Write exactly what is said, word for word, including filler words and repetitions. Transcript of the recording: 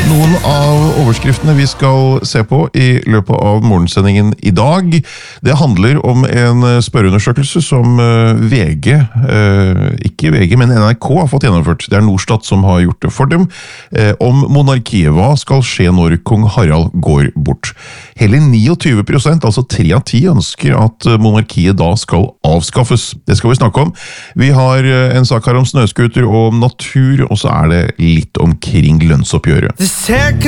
Noen av overskriftene vi skal se på i løpet av morgensendingen i dag, det handler om en spørreundersøkelse som V G, ikke V G, men N R K har fått gjennomført. Det er Norstat som har gjort det for dem, om monarkiet. Hva skal skje når kong Harald går bort? Hele tjueni prosent, altså tre av ti, ønsker at monarkiet da skal avskaffes. Det skal vi snakke om. Vi har en sak her om snøskuter og natur, og så er det litt omkring lønnsoppgjøret.